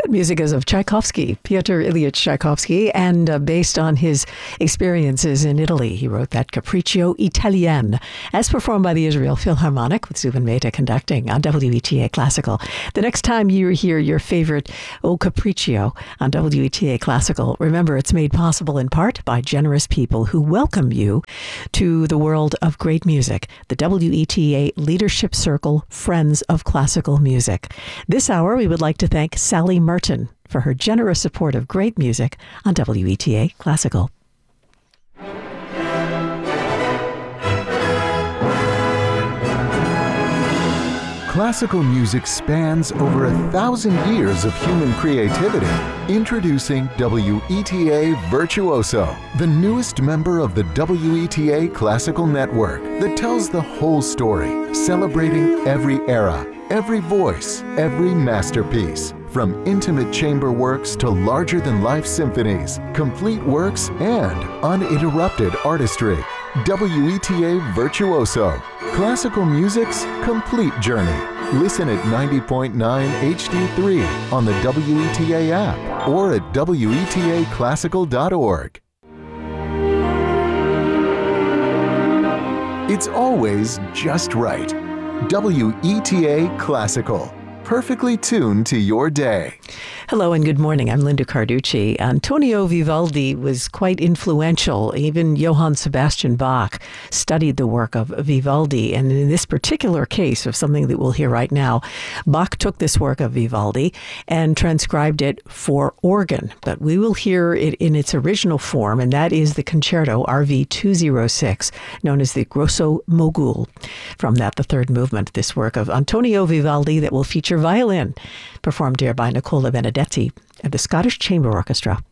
music is of Tchaikovsky, Pyotr Ilyich Tchaikovsky, and based on his experiences in Italy, he wrote that Capriccio Italien, as performed by the Israel Philharmonic with Zubin Mehta conducting on WETA Classical. The next time you hear your favorite Capriccio on WETA Classical, remember it's made possible in part by generous people who welcome you to the world of great music, the WETA Leadership Circle Friends of Classical Music. This hour, we would like to thank Sally Merton for her generous support of great music on WETA Classical. Classical music spans over 1,000 years of human creativity. Introducing WETA Virtuoso, the newest member of the WETA Classical Network that tells the whole story, celebrating every era, every voice, every masterpiece. From intimate chamber works to larger-than-life symphonies, complete works, and uninterrupted artistry. WETA Virtuoso, classical music's complete journey. Listen at 90.9 HD3 on the WETA app or at WETAclassical.org. It's always just right. WETA Classical. Perfectly tuned to your day. Hello and good morning. I'm Linda Carducci. Antonio Vivaldi was quite influential. Even Johann Sebastian Bach studied the work of Vivaldi. And in this particular case of something that we'll hear right now, Bach took this work of Vivaldi and transcribed it for organ. But we will hear it in its original form, and that is the Concerto RV 206, known as the Grosso Mogul. From that, the third movement, this work of Antonio Vivaldi that will feature violin, performed here by Nicola Benedetti and the Scottish Chamber Orchestra.